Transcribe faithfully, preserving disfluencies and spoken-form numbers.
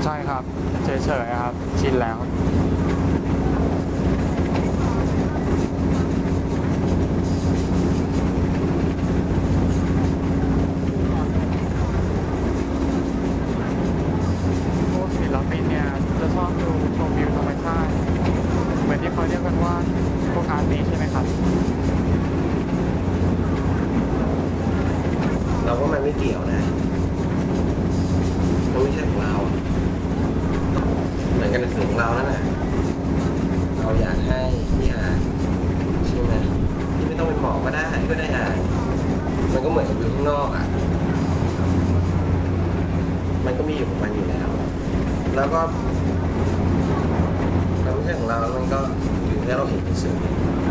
ช่ครับเฉยๆครับชินแล้วพวกศิลปินเนี่ยจะชอบดูชมวิวธรรมชาติเหมือนที่เขาเรียกกันว่าพวกอาร์ติสใช่ไหมครับเราว่ามันไม่เกี่ยวนะมันไม่ใช่ของเราเหมือนกันในสื่อของเรานั่นแหละเราอยากให้ที่อ่านใช่ไหมที่ไม่ต้องเป็นหมอก็ได้ก็ได้อ่านมันก็เหมือนกับอยู่ข้างนอกอ่ะมันก็มีอยู่ของมันอยู่แล้วแล้วก็มันไม่ใช่ของเราแล้วมันก็อยู่แค่เราเห็นเฉย